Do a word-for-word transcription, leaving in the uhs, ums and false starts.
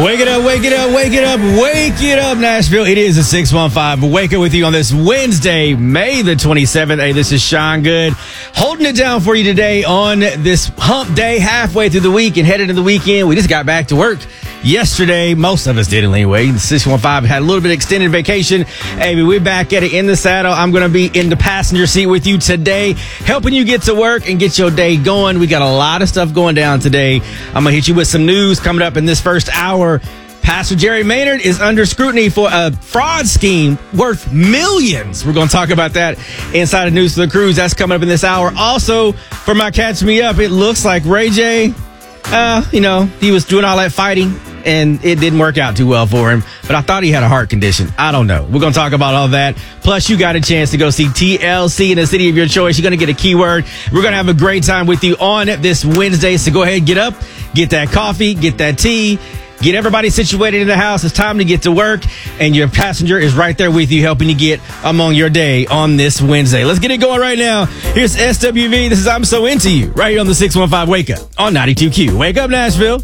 Wake it up, wake it up, wake it up, wake it up, Nashville. It is a six one five Wake Up with you on this Wednesday, May the twenty-seventh. Hey, this is Sean Good holding it down for you today on this hump day, halfway through the week and headed into the weekend. We just got back to work yesterday. Most of us did anyway. The six one five had a little bit of extended vacation. Hey, we're back at it in the saddle. I'm going to be in the passenger seat with you today, helping you get to work and get your day going. We got a lot of stuff going down today. I'm going to hit you with some news coming up in this first hour. Pastor Jerry Maynard is under scrutiny for a fraud scheme worth millions. We're going to talk about that inside of News for the Cruise. That's coming up in this hour. Also, for my Catch Me Up, it looks like Ray J, uh, you know, he was doing all that fighting and it didn't work out too well for him. But I thought he had a heart condition. I don't know. We're going to talk about all that. Plus, you got a chance to go see T L C in the city of your choice. You're going to get a keyword. We're going to have a great time with you on this Wednesday. So go ahead, get up, get that coffee, get that tea. Get everybody situated in the house. It's time to get to work, and your passenger is right there with you, helping you get among your day on this Wednesday. Let's get it going right now. Here's S W V. This is I'm So Into You, right here on the six one five Wake Up on ninety-two Q. Wake up, Nashville.